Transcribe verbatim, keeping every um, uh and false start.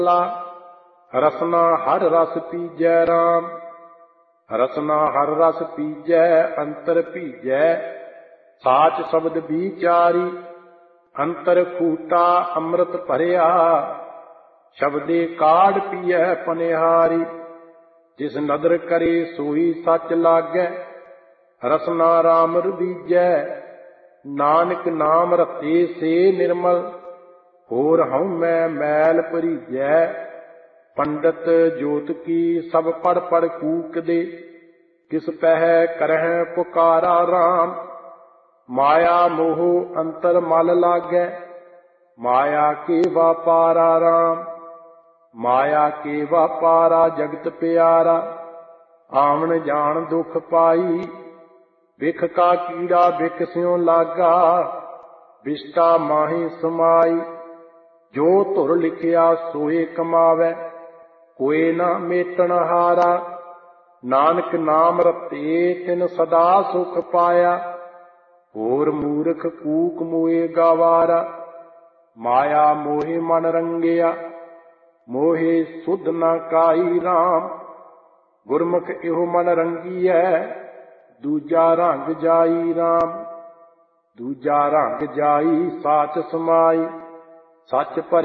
ਰਸਨਾ ਹਰ ਰਸ ਪੀਜੈ ਰਾਮ। ਰਸਨਾ ਹਰ ਰਸ ਪੀਜੈ ਅੰਤਰ ਭੀਜੈ, ਸਾਚ ਸ਼ਬਦ ਵਿਚਾਰੀ। ਅੰਤਰ ਖੂਟਾ ਅੰਮ੍ਰਿਤ ਭਰਿਆ, ਸ਼ਬਦੇ ਕਾਢ ਪੀਐ ਪਨਿਹਾਰੀ। ਜਿਸ ਨਦਰ ਕਰੇ ਸੋਈ ਸੱਚ ਲਾਗੈ, ਰਸਨਾ ਰਾਮ ਰੁਦੀਜੈ। ਨਾਨਕ ਨਾਮ ਰਤੇ ਸੇ ਨਿਰਮਲ, ਹੋਰ ਹਉਮੈ ਮੈਲ ਭਰੀਜੈ। ਪੰਡਤ ਜੋਤ ਕੀ ਸਭ ਪੜ ਪੜ ਕੂਕਦੇ, ਕਿਸ ਪਹਿ ਕਰਹਿ ਪੁਕਾਰਾ ਰਾਮ। ਮਾਇਆ ਮੋਹ ਅੰਤਰ ਮਲ ਲਾਗੈ, ਮਾਇਆ ਕੇ ਵਾਪਾਰਾ ਰਾਮ। ਮਾਇਆ ਕੇ ਵਾਪਾਰਾ ਜਗਤ ਪਿਆਰਾ, ਆਵਣ ਜਾਣ ਦੁਖ ਪਾਈ। ਬਿਖ ਕਾ ਕੀੜਾ ਬਿਖ ਸਿਉ ਲਾਗਾ, ਬਿਸ਼ਟਾ ਮਾਹੀ ਸਮਾਈ। ਜੋ ਧੁਰ ਲਿਖਿਆ ਸੋਏ ਕਮਾਵੈ, ਕੋਇ ਨਾ ਮੇਟਣ ਹਾਰਾ। ਨਾਨਕ ਨਾਮ ਰਤੇ ਤਿਨ ਸਦਾ ਸੁਖ ਪਾਇਆ, ਹੋਰ ਮੂਰਖ ਕੂਕ ਮੋਏ ਗਾਵਾਰਾ। ਮਾਇਆ ਮੋਹਿ ਮਨ ਰੰਗਿਆ, ਮੋਹਿ ਸੁਧ ਨਾ ਕਾਈ ਰਾਮ। ਗੁਰਮੁਖ ਇਹੋ ਮਨ ਰੰਗੀਐ, ਦੂਜਾ ਰੰਗ ਜਾਈ ਰਾਮ। ਦੂਜਾ ਰੰਗ ਜਾਈ ਸਾਚ ਸਮਾਈ, ਸੱਚ ਭਰਿ